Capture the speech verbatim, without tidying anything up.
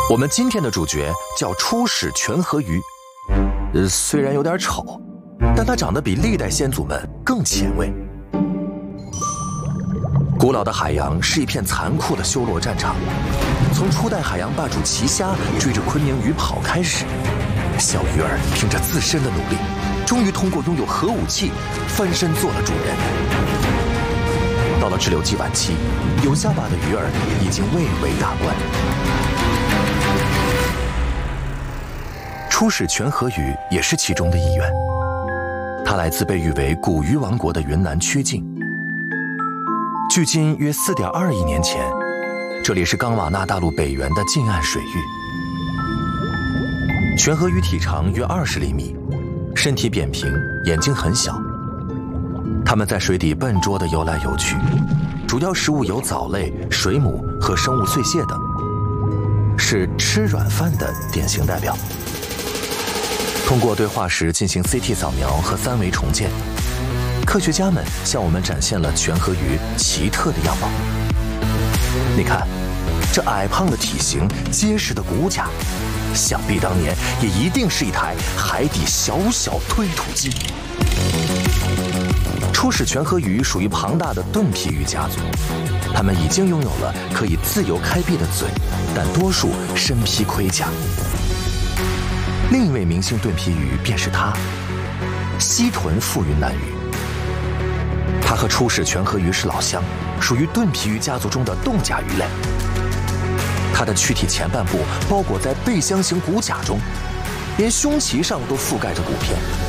我们今天的主角叫初始泉河鱼，呃，虽然有点丑，但它长得比历代先祖们更前卫。古老的海洋是一片残酷的修罗战场，从初代海洋霸主奇虾追着昆明鱼跑开始，小鱼儿凭着自身的努力，终于通过拥有核武器翻身做了主人。到了支流纪晚期，有下巴的鱼儿已经蔚为大观。初始泉河鱼也是其中的一员，它来自被誉为古鱼王国的云南曲靖。距今约 四点二亿年前，这里是冈瓦纳大陆北缘的近岸水域。泉河鱼体长约二十厘米，身体扁平，眼睛很小。它们在水底笨拙地游来游去，主要食物有藻类、水母和生物碎屑等，是吃软饭的典型代表。通过对化石进行 C T 扫描和三维重建，科学家们向我们展现了泉河鱼奇特的样貌。你看，这矮胖的体型，结实的骨架，想必当年也一定是一台海底小小推土机。初始泉河鱼属于庞大的盾皮鱼家族，它们已经拥有了可以自由开闭的嘴，但多数身披盔甲。另一位明星盾皮鱼便是它——西屯腹云南鱼。它和初始泉河鱼是老乡，属于盾皮鱼家族中的冻甲鱼类。它的躯体前半部包裹在背箱型骨甲中，连胸鳍上都覆盖着骨片。